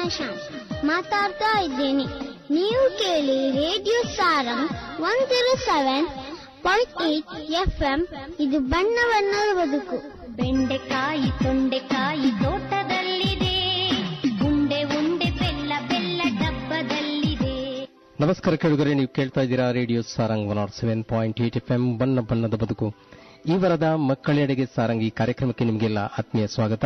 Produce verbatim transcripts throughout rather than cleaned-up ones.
ಪ್ರಶಾಂತ್ ಮಾತಾಡ್ತಾ ಇದ್ದೇನೆ. ನೀವು ಕೇಳಿ radio Sarang one zero seven point eight F M. ಇದು ಬಣ್ಣ ಬಣ್ಣದ ಬದುಕು. ಬೆಂಡೆಕಾಯಿ ತೊಂಡೆಕಾಯಿ ತೋಟದಲ್ಲಿದೆ, ಉಂಡೆ ಉಂಡೆ ಬೆಲ್ಲ ಬೆಲ್ಲ ಡಬ್ಬದಲ್ಲಿದೆ. ನಮಸ್ಕಾರ ಕೇಳುಗರೆ, ನೀವು ಕೇಳ್ತಾ ಇದ್ದೀರಾ radio Sarang one not seven point eight F M ಬಣ್ಣ ಬಣ್ಣದ ಬದುಕು. ಈ ವಾರದ ಮಕ್ಕಳೆಡೆಗೆ ಸಾರಂಗ್ ಈ ಕಾರ್ಯಕ್ರಮಕ್ಕೆ ನಿಮಗೆಲ್ಲ ಆತ್ಮೀಯ ಸ್ವಾಗತ.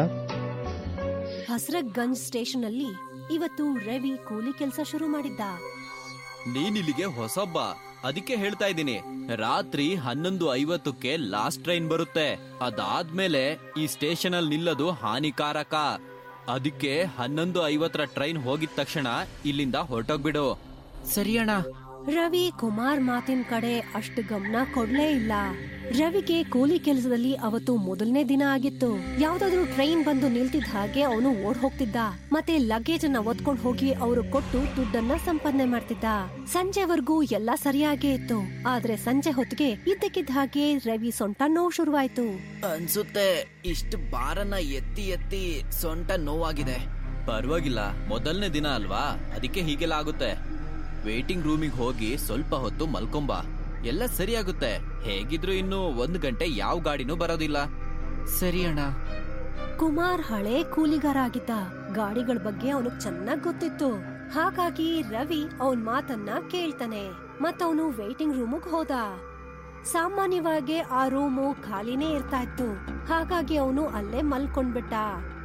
ಹಸ್ರಗಂಜ್ ಸ್ಟೇಷನ್ ಅಲ್ಲಿ ಇವತ್ತು ರವಿ ಕೂಲಿ ಕೆಲಸ ಶುರು ಮಾಡಿದ್ದ. ನೀನಿಲ್ಲಿಗೆ ಹೊಸಬ್ಬ, ಅದಕ್ಕೆ ಹೇಳ್ತಾ ಇದ್ದೀನಿ. ರಾತ್ರಿ ಹನ್ನೊಂದು ಐವತ್ತಕ್ಕೆ ಲಾಸ್ಟ್ ಟ್ರೈನ್ ಬರುತ್ತೆ. ಅದಾದ್ಮೇಲೆ ಈ ಸ್ಟೇಷನ್ ಅಲ್ಲಿ ನಿಲ್ಲೋದು ಹಾನಿಕಾರಕ. ಅದಕ್ಕೆ ಹನ್ನೊಂದು ಐವತ್ತರ ಟ್ರೈನ್ ಹೋಗಿದ ತಕ್ಷಣ ಇಲ್ಲಿಂದ ಹೊರಟೋಗ್ಬಿಡು. ಸರಿ ಅಣ್ಣ. ರವಿ ಕುಮಾರ್ ಮಾತಿನ ಕಡೆ ಅಷ್ಟು ಗಮನ ಕೊಡ್ಲೇ ಇಲ್ಲ. ರವಿಗೆ ಕೂಲಿ ಕೆಲಸದಲ್ಲಿ ಅವತ್ತು ಮೊದಲನೇ ದಿನ ಆಗಿತ್ತು. ಯಾವ್ದಾದ್ರು ಟ್ರೈನ್ ಬಂದು ನಿಲ್ತಿದ್ದ ಹಾಗೆ ಅವನು ಓಡ್ ಹೋಗ್ತಿದ್ದ. ಮತ್ತೆ ಲಗೇಜ್ ಅನ್ನ ಒತ್ಕೊಂಡ್ ಹೋಗಿ ಅವರು ಕೊಟ್ಟು ದುಡ್ಡನ್ನ ಸಂಪಾದನೆ ಮಾಡ್ತಿದ್ದ. ಸಂಜೆವರೆಗೂ ಎಲ್ಲಾ ಸರಿಯಾಗೇ ಇತ್ತು. ಆದ್ರೆ ಸಂಜೆ ಹೊತ್ತಿಗೆ ಇದ್ದಕ್ಕಿದ್ದ ಹಾಗೆ ರವಿ ಸೊಂಟ ನೋವು ಶುರುವಾಯ್ತು. ಅನ್ಸುತ್ತೆ ಇಷ್ಟು ಬಾರನ್ನ ಎತ್ತಿ ಎತ್ತಿ ಸೊಂಟ ನೋವಾಗಿದೆ. ಪರವಾಗಿಲ್ಲ, ಮೊದಲನೇ ದಿನ ಅಲ್ವಾ, ಅದಕ್ಕೆ ಹೀಗೆಲ್ಲ ಆಗುತ್ತೆ. ವೇಟಿಂಗ್ ರೂಮಿಗೆ ಹೋಗಿ ಸ್ವಲ್ಪ ಹೊತ್ತು ಮಲ್ಕೊಂಬ, ಎಲ್ಲ ಸರಿಯಾಗುತ್ತೆ. ಹೇಗಿದ್ರು ಇನ್ನು ಒಂದು ಗಂಟೆ ಯಾವ ಗಾಡಿನೂ ಬರೋದಿಲ್ಲ. ಸರಿ ಅಣ್ಣ. ಕುಮಾರ್ ಹಳೆ ಕೂಲಿಗಾರ ಆಗಿದ್ದ. ಗಾಡಿಗಳ ಬಗ್ಗೆ ಅವನು ಚೆನ್ನಾಗ್ ಗೊತ್ತಿತ್ತು. ಹಾಗಾಗಿ ರವಿ ಅವನ್ ಮಾತನ್ನ ಕೇಳ್ತಾನೆ ಮತ್ತವನು ವೇಟಿಂಗ್ ರೂಮಿಗೆ ಹೋದ. ಸಾಮಾನ್ಯವಾಗಿ ಆ ರೂಮು ಖಾಲಿನೇ ಇರ್ತಾ ಇತ್ತು. ಹಾಗಾಗಿ ಅವನು ಅಲ್ಲೇ ಮಲ್ಕೊಂಡ್ಬಿಟ್ಟ.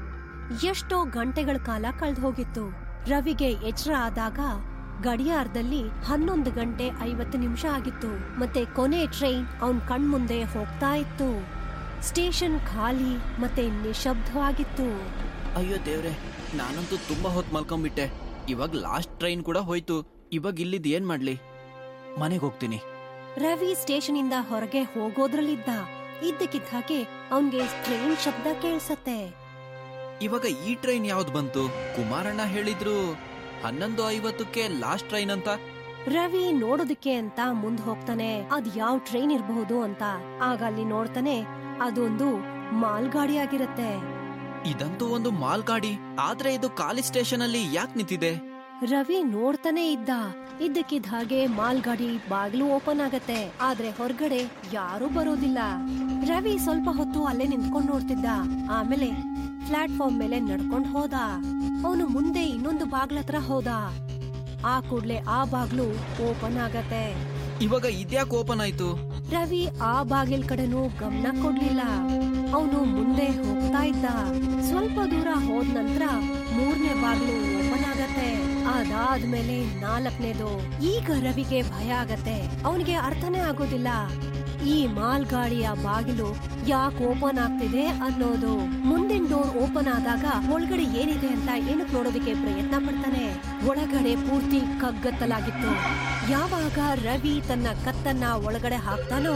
ಎಷ್ಟೋ ಗಂಟೆಗಳ ಕಾಲ ಕಳೆದು ಹೋಗಿತ್ತು. ರವಿಗೆ ಎಚ್ಚರ ಆದಾಗ ಗಡಿಯಾರದಲ್ಲಿ ಹನ್ನೊಂದು ಗಂಟೆ ಐವತ್ತು ನಿಮಿಷ ಆಗಿತ್ತು. ಮತ್ತೆ ಕೊನೆ ಟ್ರೈನ್ ಅವನ್ ಕಣ್ಮುಂದೆ ಹೋಗ್ತಾ ಇತ್ತು. ಸ್ಟೇಷನ್ ಖಾಲಿ ಮತ್ತೆ ನಿಶಬ್ದವಾಗಿತ್ತು. ಅಯ್ಯೋ ದೇವ್ರೆ, ನಾನಂತೂ ತುಂಬಾ ಹೊತ್ತು ಮಲ್ಕೊಂಡ್ಬಿಟ್ಟೆ. ಇವಾಗ ಲಾಸ್ಟ್ ಟ್ರೈನ್ ಕೂಡ ಹೋಯ್ತು. ಇವಾಗ ಇಲ್ಲಿದ್ ಏನ್ ಮಾಡ್ಲಿ? ಮನೆಗೆ ಹೋಗ್ತೀನಿ. ರವಿ ಸ್ಟೇಷನ್ ಇಂದ ಹೊರಗೆ ಹೋಗೋದ್ರಲ್ಲಿದ್ದ. ಇದ್ದಕ್ಕಿದ್ದ ಹಾಗೆ ಅವನ್ಗೆ ಟ್ರೈನ್ ಶಬ್ದ ಕೇಳಿಸತ್ತೆ. ಇವಾಗ ಈ ಟ್ರೈನ್ ಯಾವ್ದು ಬಂತು? ಕುಮಾರಣ್ಣ ಹೇಳಿದ್ರು ಹನ್ನೊಂದು ಐವತ್ತಕ್ಕೆ ಲಾಸ್ಟ್ ಟ್ರೈನ್ ಅಂತ. ರವಿ ನೋಡೋದಕ್ಕೆ ಅಂತ ಮುಂದ್ ಹೋಗ್ತಾನೆ, ಅದ್ ಯಾವ ಟ್ರೈನ್ ಇರಬಹುದು ಅಂತ. ಆಗ ಅಲ್ಲಿ ನೋಡ್ತಾನೆ, ಅದೊಂದು ಮಾಲ್ ಗಾಡಿ ಆಗಿರತ್ತೆ. ಇದಂತೂ ಒಂದು ಮಾಲ್ ಗಾಡಿ, ಆದ್ರೆ ಇದು ಖಾಲಿ ಸ್ಟೇಷನ್ ಅಲ್ಲಿ ಯಾಕೆ ನಿಂತಿದೆ? ರವಿ ನೋಡ್ತಾನೆ ಇದ್ದ. ಇದ್ದಕ್ಕಿದ್ದ ಹಾಗೆ ಮಾಲ್ ಗಾಡಿ ಬಾಗಿಲು ಓಪನ್ ಆಗತ್ತೆ. ಆದ್ರೆ ಹೊರಗಡೆ ಯಾರು ಬರೋದಿಲ್ಲ. ರವಿ ಸ್ವಲ್ಪ ಹೊತ್ತು ಅಲ್ಲೇ ನಿಂತ್ಕೊಂಡ್ ನೋಡ್ತಿದ್ದ. ಆಮೇಲೆ ಪ್ಲಾಟ್ಫಾರ್ಮ್ ಮೇಲೆ ನಡ್ಕೊಂಡ್ ಹೋದ. ಅವನು ಮುಂದೆ ಇನ್ನೊಂದು ಬಾಗ್ಲ ಹತ್ರ ಹೋದ. ಆ ಕೂಡ್ಲೆ ಆ ಬಾಗ್ಲು ಓಪನ್ ಆಗತ್ತೆ. ಇವಾಗ ಇದ್ಯಾಕೆ ಓಪನ್ ಆಯ್ತು? ರವಿ ಆ ಬಾಗಿಲ್ ಕಡೆನೂ ಗಮನ ಕೊಡ್ಲಿಲ್ಲ. ಅವನು ಮುಂದೆ ಹೋಗ್ತಾ ಇದ್ದ. ಸ್ವಲ್ಪ ದೂರ ಹೋದ ನಂತರ ಮೂರನೇ ಬಾಗ್ಲು ಓಪನ್ ಆಗತ್ತೆ. ಅದಾದ್ಮೇಲೆ ನಾಲ್ಕನೇದು. ಈಗ ರವಿಗೆ ಭಯ ಆಗತ್ತೆ. ಅವನಿಗೆ ಅರ್ಥನೇ ಆಗೋದಿಲ್ಲ ಈ ಮಾಲ್ ಗಾಡಿಯ ಬಾಗಿಲು ಯಾಕೆ ಓಪನ್ ಆಗ್ತಿದೆ ಅನ್ನೋದು. ಮುಂದಿನ ಡೋರ್ ಓಪನ್ ಆದಾಗ ಒಳಗಡೆ ಏನಿದೆ ಅಂತ ಏನಕ್ಕೆ ನೋಡೋದಕ್ಕೆ ಪ್ರಯತ್ನ ಪಡ್ತಾನೆ. ಒಳಗಡೆ ಪೂರ್ತಿ ಕಗ್ಗತ್ತಲಾಗಿತ್ತು. ಯಾವಾಗ ರವಿ ತನ್ನ ಕತ್ತನ್ನ ಒಳಗಡೆ ಹಾಕ್ತಾನೋ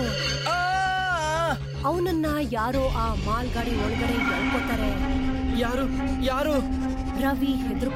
ಅವನನ್ನ ಯಾರೋ ಆ ಮಾಲ್ ಗಾಡಿ ಒಳಗಡೆ ಎಳ್ಕೊತಾರೆ. ಯಾರು ಯಾರು ರವಿ ಹೆದ್ರು